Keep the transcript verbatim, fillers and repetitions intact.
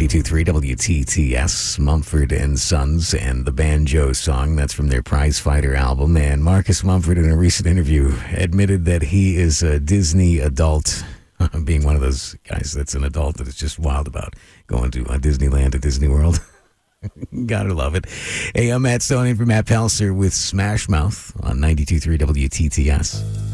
ninety-two point three W T T S, Mumford and Sons, and the Banjo song. That's from their Prize Fighter album. And Marcus Mumford, in a recent interview, admitted that he is a Disney adult, being one of those guys that's an adult that is just wild about going to uh, Disneyland, to Disney World. Gotta love it. Hey, I'm Matt Stone in for Matt Pelser with Smash Mouth on ninety-two point three W T T S.